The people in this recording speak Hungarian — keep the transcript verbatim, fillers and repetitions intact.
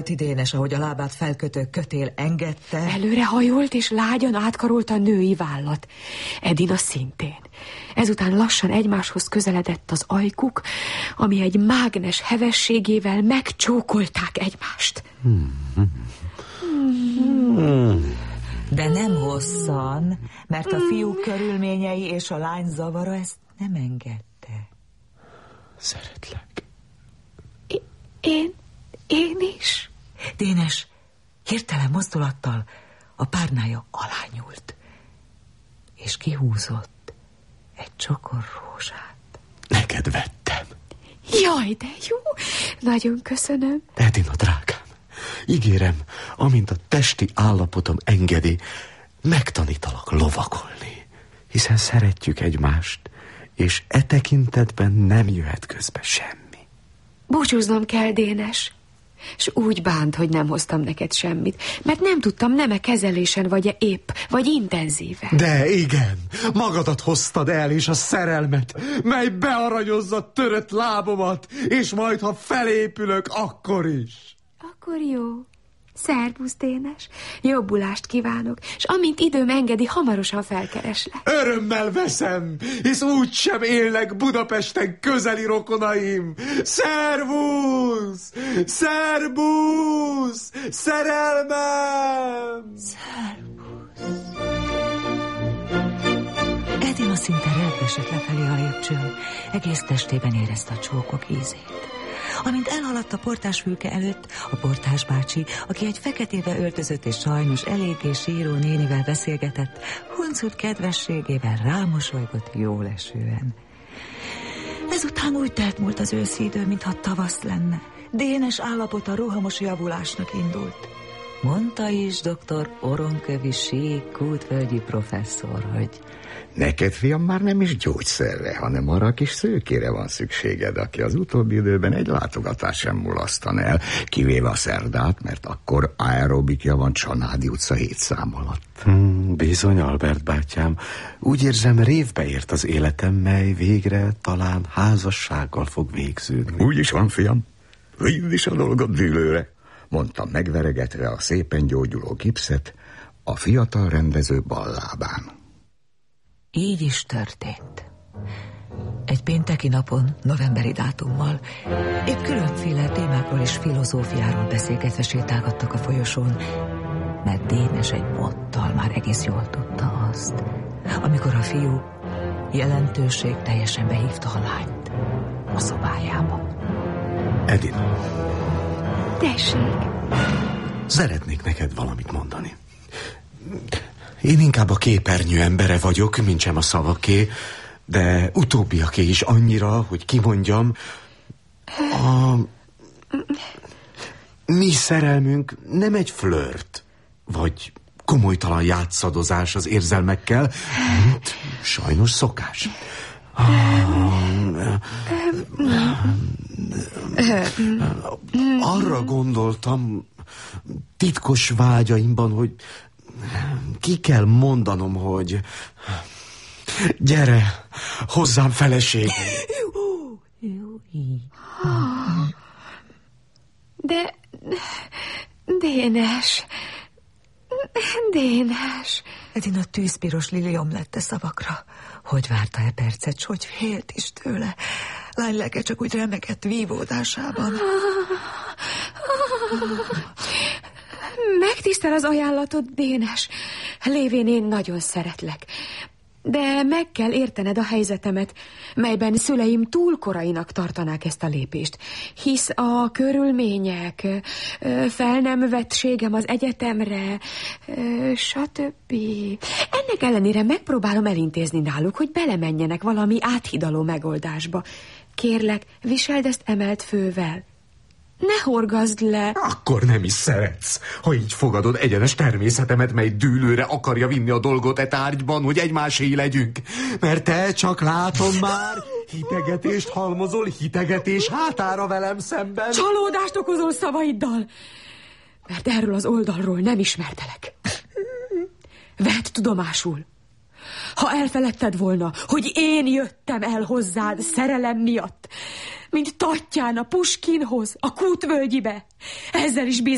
Dénes, ahogy a lábát felkötő kötél engedte. Előre hajolt és lágyan átkarolta a női vállat. Edina szintén. Ezután lassan egymáshoz közeledett az ajkuk, ami egy mágnes hevességével megcsókolták egymást. De nem hosszan, mert a fiú körülményei és a lány zavara ezt nem engedte. Szeretlek. I- én, én is. Dénes hirtelen mozdulattal a párnája alá nyúlt, és kihúzott egy csokor rózsát. Neked vettem. Jaj, de jó! Nagyon köszönöm. Edina, drágám, ígérem, amint a testi állapotom engedi, megtanítalak lovakolni, hiszen szeretjük egymást, és e tekintetben nem jöhet közbe semmi. Búcsúznom kell, Dénes. És úgy bánt, hogy nem hoztam neked semmit, mert nem tudtam, nem-e kezelésen vagy-e épp, vagy intenzíve. De igen, magadat hoztad el, és a szerelmet, mely bearanyozza törött lábomat, és majd, ha felépülök, akkor is. Akkor jó. Szervusz, Dénes. Jobbulást kívánok, és amint időm engedi, hamarosan felkereslek. Örömmel veszem, hisz úgy sem élnek Budapesten közeli rokonaim. Szervusz! Szervusz! Szerelmem! Szervusz! Edina szinte reggesett lefelé a lépcsőn, egész testében érezte a csókok ízét. Amint elhaladt a portásfülke előtt, a portás bácsi, aki egy feketébe öltözött és sajnos eléggé síró nénivel beszélgetett, huncut kedvességével rámosolygott jólesően. Ezután úgy telt múlt az őszi idő, mintha tavasz lenne. Dénes állapota rohamos javulásnak indult. Mondta is doktor Oronkövi sík kútvölgyi professzor, hogy neked, fiam, már nem is gyógyszerre, hanem arra a kis szőkére van szükséged, aki az utóbbi időben egy látogatás sem mulasztan el, kivéve a szerdát, mert akkor aerobikja van Csanádi utca hét szám alatt. Hmm, bizony, Albert bátyám. Úgy érzem, révbe ért az életem, mely végre talán házassággal fog végződni. Úgy is van, fiam. Vidd is a dolgot dűlőre, mondta megveregetve a szépen gyógyuló gipszet a fiatal rendező bal lábán. így is történt. Egy pénteki napon, novemberi dátummal, épp különféle témákról és filozófiáról beszélgetve sétálgattak a folyosón, mert Dénes egy bottal már egész jól tudta azt, amikor a fiú jelentőség teljesen behívta a lányt a szobájába. Edina. Tessék. Szeretnék neked valamit mondani. Én inkább a képernyő embere vagyok, mintsem a szavaké, de utóbbiaké is annyira, hogy kimondjam, a mi szerelmünk nem egy flört, vagy komolytalan játszadozás az érzelmekkel, mint sajnos szokás. Arra gondoltam titkos vágyaimban, hogy ki kell mondanom, hogy gyere, hozzám feleségül. De Dénes, Dénes. Edina tűzpiros liliom lett a szavakra. Hogy várta e percet, s hogy félt is tőle. Lány lelke csak úgy remegett vívódásában. Megtisztel az ajánlatod, Dénes. Lévén én nagyon szeretlek. De meg kell értened a helyzetemet, melyben szüleim túl korainak tartanák ezt a lépést. Hisz a körülmények, fel nem vettségem az egyetemre, stb. Ennek ellenére megpróbálom elintézni náluk, hogy belemenjenek valami áthidaló megoldásba. Kérlek, viseld ezt emelt fővel. Ne horgazd le! Akkor nem is szeretsz, ha így fogadod egyenes természetemet, mely dűlőre akarja vinni a dolgot e tárgyban, hogy egymásé legyünk. Mert te csak látom már, hitegetést halmozol, hitegetés hátára velem szemben. Csalódást okozol szavaiddal, mert erről az oldalról nem ismertelek. Vedd tudomásul, ha elfeledted volna, hogy én jöttem el hozzád szerelem miatt, mint Tatján a Puskinhoz, a Kútvölgyibe, ezzel is bizony